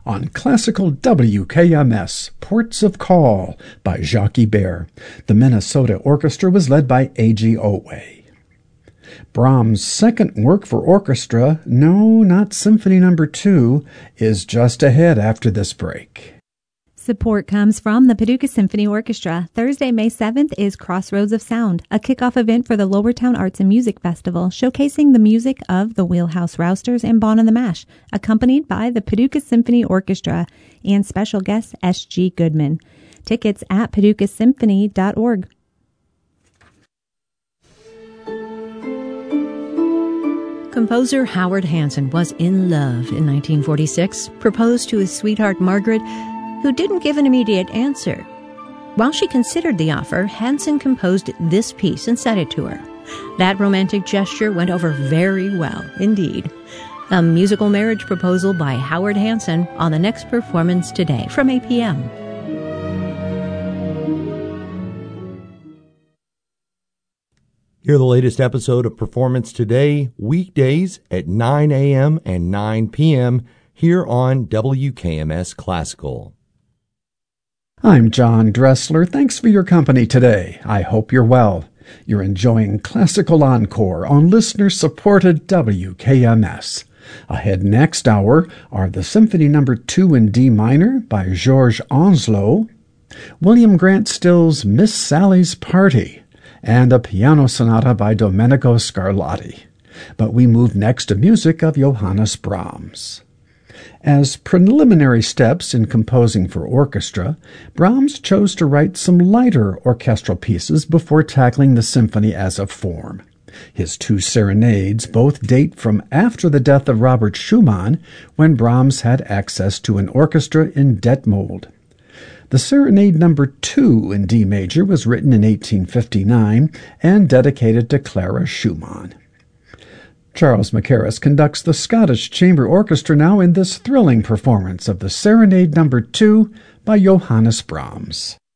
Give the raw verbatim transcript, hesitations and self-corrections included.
on Classical W K M S, Ports of Call by Jacques Ibert. The Minnesota Orchestra was led by A G Otway. Brahms' second work for orchestra, no, not Symphony Number two, is just ahead after this break. Support comes from the Paducah Symphony Orchestra. Thursday, May seventh is Crossroads of Sound, a kickoff event for the Lowertown Arts and Music Festival, showcasing the music of the Wheelhouse Rousters and Bon and the Mash, accompanied by the Paducah Symphony Orchestra and special guest S G Goodman. Tickets at paducah symphony dot org. Composer Howard Hanson was in love in nineteen forty-six, proposed to his sweetheart Margaret, who didn't give an immediate answer. While she considered the offer, Hanson composed this piece and sent it to her. That romantic gesture went over very well indeed. A musical marriage proposal by Howard Hanson on the next performance today from eight p.m. Hear the latest episode of Performance Today, weekdays at nine a.m. and nine p.m. here on W K M S Classical. I'm John Dressler. Thanks for your company today. I hope you're well. You're enjoying Classical Encore on listener-supported W K M S. Ahead next hour are the Symphony Number two in D minor by Georges Onslow, William Grant Still's Miss Sally's Party, and a piano sonata by Domenico Scarlatti. But we move next to music of Johannes Brahms. As preliminary steps in composing for orchestra, Brahms chose to write some lighter orchestral pieces before tackling the symphony as a form. His two serenades both date from after the death of Robert Schumann, when Brahms had access to an orchestra in Detmold. The Serenade Number two in D major was written in eighteen fifty-nine and dedicated to Clara Schumann. Charles Mackerras conducts the Scottish Chamber Orchestra now in this thrilling performance of the Serenade Number two by Johannes Brahms.